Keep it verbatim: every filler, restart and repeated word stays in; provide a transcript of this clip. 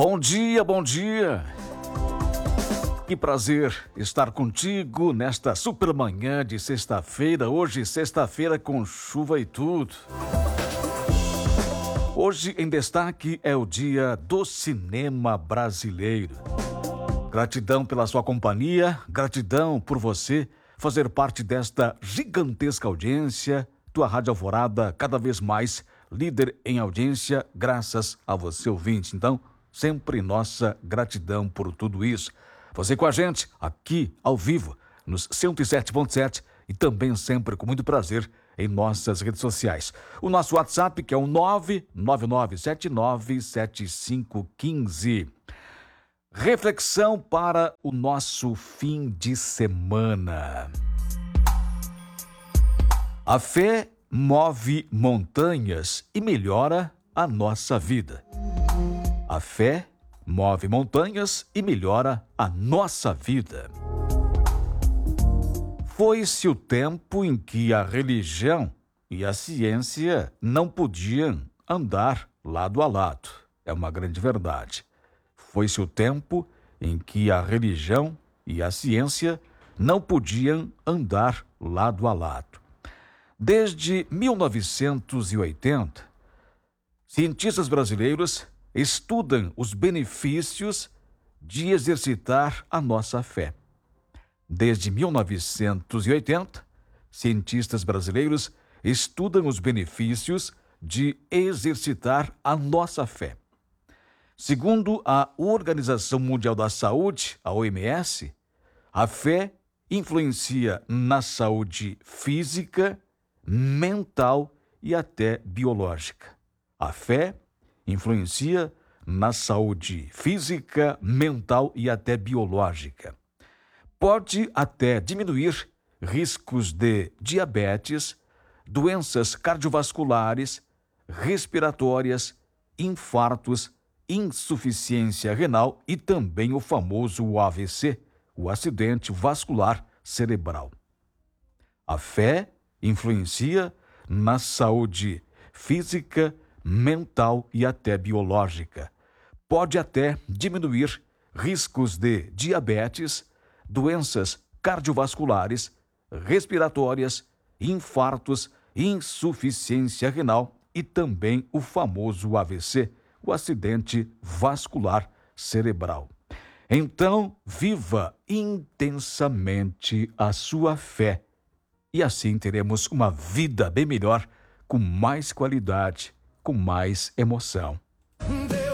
Bom dia, bom dia. Que prazer estar contigo nesta super manhã de sexta-feira. Hoje, sexta-feira com chuva e tudo. Hoje, em destaque, é o dia do cinema brasileiro. Gratidão pela sua companhia, gratidão por você fazer parte desta gigantesca audiência. Tua Rádio Alvorada, cada vez mais líder em audiência, graças a você, ouvinte. Então, sempre nossa gratidão por tudo isso. Você com a gente, aqui, ao vivo, nos cento e sete ponto sete e também sempre com muito prazer em nossas redes sociais. O nosso WhatsApp, que é o nove nove nove sete nove sete cinco um cinco. Reflexão para o nosso fim de semana. A fé move montanhas e melhora a nossa vida. A fé move montanhas e melhora a nossa vida. Foi-se o tempo em que a religião e a ciência não podiam andar lado a lado. É uma grande verdade. Foi-se o tempo em que a religião e a ciência não podiam andar lado a lado. Desde mil novecentos e oitenta, cientistas brasileiros estudam os benefícios de exercitar a nossa fé. Desde mil novecentos e oitenta, cientistas brasileiros estudam os benefícios de exercitar a nossa fé. Segundo a Organização Mundial da Saúde, a O M S, a fé influencia na saúde física, mental e até biológica. A fé influencia na saúde física, mental e até biológica. Pode até diminuir riscos de diabetes, doenças cardiovasculares, respiratórias, infartos, insuficiência renal e também o famoso A V C, o acidente vascular cerebral. A fé influencia na saúde física, mental e até biológica. Pode até diminuir riscos de diabetes, doenças cardiovasculares, respiratórias, infartos, insuficiência renal e também o famoso A V C, o acidente vascular cerebral. Então, viva intensamente a sua fé e assim teremos uma vida bem melhor, com mais qualidade, com mais emoção.